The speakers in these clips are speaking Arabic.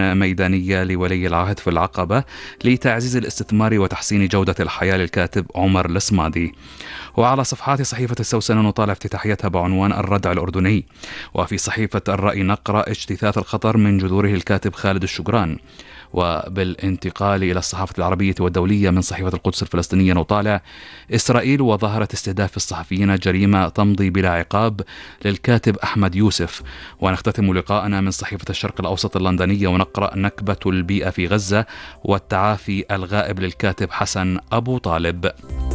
ميدانية لولي العهد في العقبة لتعزيز الاستثمار وتحسين جودة الحياة للكاتب عمر الصمادي. وعلى صفحات صحيفة السوسنة نطالع افتتاحيتها بعنوان الردع الأردني، وفي صحيفة الرأي نقرأ اجتثاث الخطر من جذوره الكاتب خالد الشجران. وبالانتقال إلى الصحافة العربية والدولية من صحيفة القدس الفلسطينية نطالع إسرائيل وظاهرة استهداف الصحفيين جريمة تمضي بلا عقاب للكاتب أحمد يوسف. ونختتم لقاءنا من صحيفة الشرق الأوسط اللندنية ونقرأ نكبة البيئة في غزة والتعافي الغائب للكاتب حسن أبو طالب.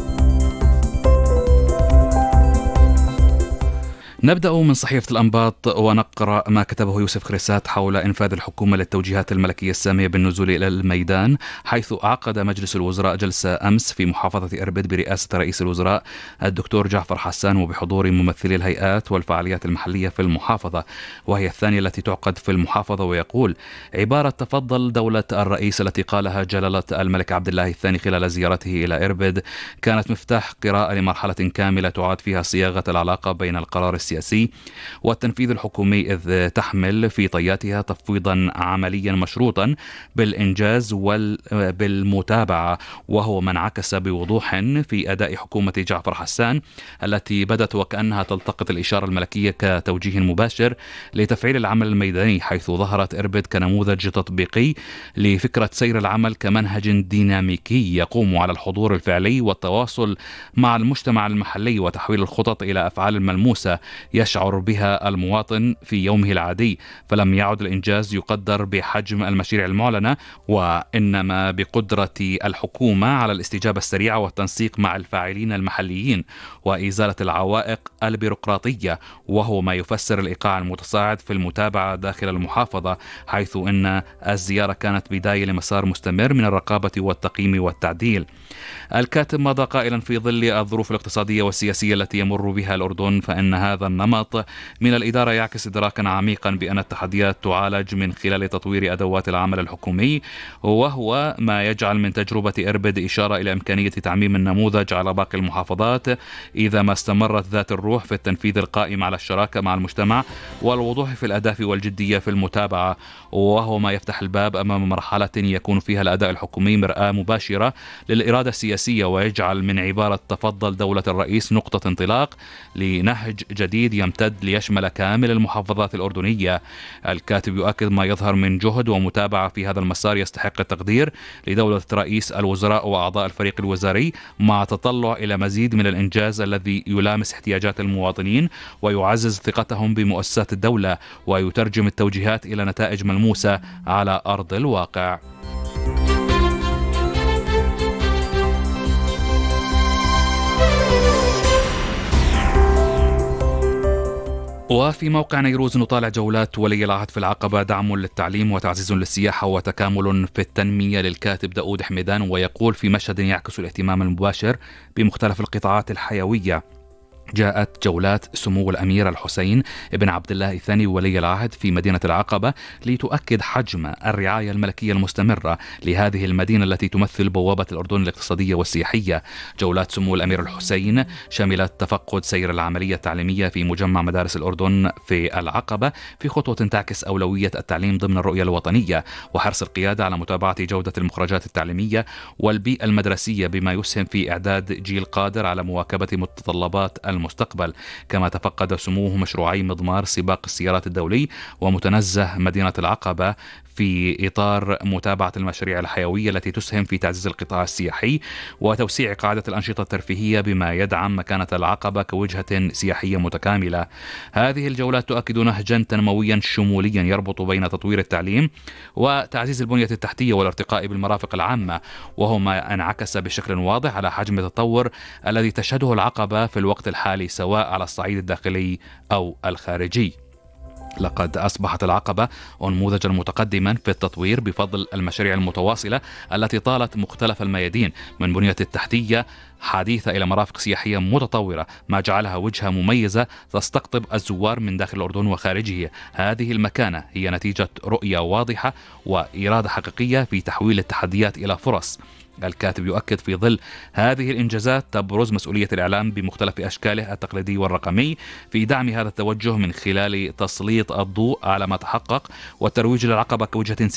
نبدأ من صحيفة الأنباط ونقرأ ما كتبه يوسف خريسات حول إنفاذ الحكومة للتوجيهات الملكية السامية بالنزول إلى الميدان، حيث عقد مجلس الوزراء جلسة أمس في محافظة إربد برئاسة رئيس الوزراء الدكتور جعفر حسان وبحضور ممثلي الهيئات والفعاليات المحلية في المحافظة، وهي الثانية التي تعقد في المحافظة. ويقول عبارة تفضل دولة الرئيس التي قالها جلالة الملك عبد الله الثاني خلال زيارته إلى إربد كانت مفتاح قراءة لمرحلة كاملة تعاد فيها صياغة العلاقة بين القرار السياسي والتنفيذ الحكومي، إذ تحمل في طياتها تفويضا عمليا مشروطا بالإنجاز وبالمتابعة، وهو ما انعكس بوضوح في أداء حكومة جعفر حسان التي بدت وكأنها تلتقط الإشارة الملكية كتوجيه مباشر لتفعيل العمل الميداني، حيث ظهرت إربد كنموذج تطبيقي لفكرة سير العمل كمنهج ديناميكي يقوم على الحضور الفعلي والتواصل مع المجتمع المحلي وتحويل الخطط إلى أفعال ملموسة يشعر بها المواطن في يومه العادي، فلم يعد الإنجاز يقدر بحجم المشاريع المعلنة، وإنما بقدرة الحكومة على الاستجابة السريعة والتنسيق مع الفاعلين المحليين وإزالة العوائق البيروقراطية، وهو ما يفسر الإيقاع المتصاعد في المتابعة داخل المحافظة، حيث إن الزيارة كانت بداية لمسار مستمر من الرقابة والتقييم والتعديل. الكاتب مضى قائلا في ظل الظروف الاقتصادية والسياسية التي يمر بها الأردن فإن هذا النمط من الإدارة يعكس إدراكا عميقا بأن التحديات تعالج من خلال تطوير أدوات العمل الحكومي، وهو ما يجعل من تجربة إربد إشارة إلى إمكانية تعميم النموذج على باقي المحافظات إذا ما استمرت ذات الروح في التنفيذ القائم على الشراكة مع المجتمع والوضوح في الأهداف والجدية في المتابعة، وهو ما يفتح الباب أمام مرحلة يكون فيها الأداء الحكومي مرآة مباشرة للإرادة السياسية، ويجعل من عبارة تفضل دولة الرئيس نقطة انطلاق لنهج جديد يمتد ليشمل كامل المحافظات الأردنية. الكاتب يؤكد ما يظهر من جهد ومتابعة في هذا المسار يستحق التقدير لدولة رئيس الوزراء وأعضاء الفريق الوزاري، مع تطلع إلى مزيد من الإنجاز الذي يلامس احتياجات المواطنين ويعزز ثقتهم بمؤسسات الدولة ويترجم التوجيهات إلى نتائج ملموسة على أرض الواقع. وفي موقع نيروز نطالع جولات ولي العهد في العقبة دعم للتعليم وتعزيز للسياحة وتكامل في التنمية للكاتب داود حميدان، ويقول في مشهد يعكس الاهتمام المباشر بمختلف القطاعات الحيوية جاءت جولات سمو الأمير الحسين ابن عبد الله الثاني ولي العهد في مدينة العقبة لتؤكد حجم الرعاية الملكية المستمرة لهذه المدينة التي تمثل بوابة الأردن الاقتصادية والسياحية. جولات سمو الأمير الحسين شملت تفقد سير العملية التعليمية في مجمع مدارس الأردن في العقبة في خطوة تعكس أولوية التعليم ضمن الرؤية الوطنية وحرص القيادة على متابعة جودة المخرجات التعليمية والبيئة المدرسية بما يسهم في إعداد جيل قادر على مواكبة متطلبات المستقبل. كما تفقد سموه مشروعي مضمار سباق السيارات الدولي ومتنزه مدينة العقبة في إطار متابعة المشاريع الحيوية التي تسهم في تعزيز القطاع السياحي وتوسيع قاعدة الأنشطة الترفيهية بما يدعم مكانة العقبة كوجهة سياحية متكاملة. هذه الجولات تؤكد نهجا تنمويا شموليا يربط بين تطوير التعليم وتعزيز البنية التحتية والارتقاء بالمرافق العامة، وهو ما انعكس بشكل واضح على حجم التطور الذي تشهده العقبة في الوقت الحالي سواء على الصعيد الداخلي أو الخارجي. لقد أصبحت العقبة نموذجا متقدما في التطوير بفضل المشاريع المتواصلة التي طالت مختلف الميادين من بنية التحتية حديثة إلى مرافق سياحية متطورة، ما جعلها وجهة مميزة تستقطب الزوار من داخل الأردن وخارجه. هذه المكانة هي نتيجة رؤية واضحة وإرادة حقيقية في تحويل التحديات إلى فرص. الكاتب يؤكد في ظل هذه الإنجازات تبرز مسؤولية الإعلام بمختلف أشكاله التقليدي والرقمي في دعم هذا التوجه من خلال تسليط الضوء على ما تحقق والترويج للعقبة كوجهة